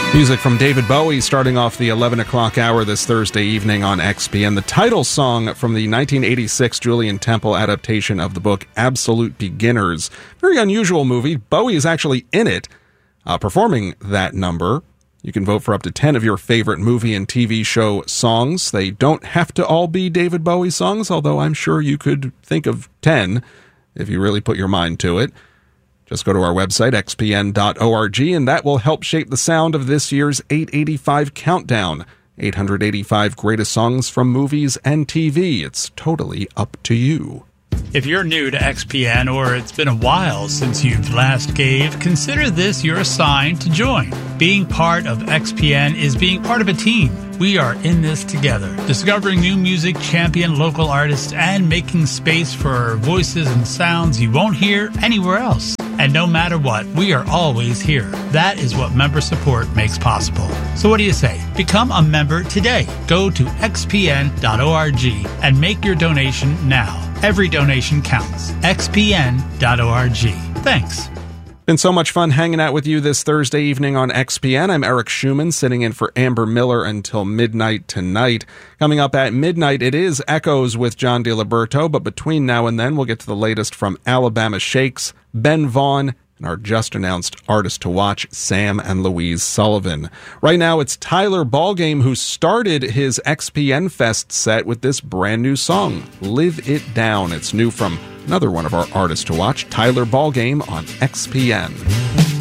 Music from David Bowie starting off the 11 o'clock hour this Thursday evening on XPN. The title song from the 1986 Julian Temple adaptation of the book Absolute Beginners. Very unusual movie. Bowie is actually in it, performing that number. You can vote for up to 10 of your favorite movie and TV show songs. They don't have to all be David Bowie songs, although I'm sure you could think of 10 if you really put your mind to it. Just go to our website, xpn.org, and that will help shape the sound of this year's 885 countdown. 885 greatest songs from movies and TV. It's totally up to you. If you're new to XPN or it's been a while since you've last gave, consider this your sign to join. Being part of XPN is being part of a team. We are in this together, discovering new music, champion local artists, and making space for voices and sounds you won't hear anywhere else. And no matter what, we are always here. That is what member support makes possible. So what do you say? Become a member today. Go to xpn.org and make your donation now. Every donation counts. xpn.org. Thanks. Been so much fun hanging out with you this Thursday evening on XPN. I'm Eric Schumann, sitting in for Amber Miller until midnight tonight. Coming up at midnight, it is Echoes with John DiLiberto, but between now and then, we'll get to the latest from Alabama Shakes, Ben Vaughn, and our just-announced artist to watch, Sam and Louise Sullivan. Right now, it's Tyler Ballgame, who started his XPN Fest set with this brand new song, Live It Down. It's new from another one of our artists to watch, Tyler Ballgame on XPN.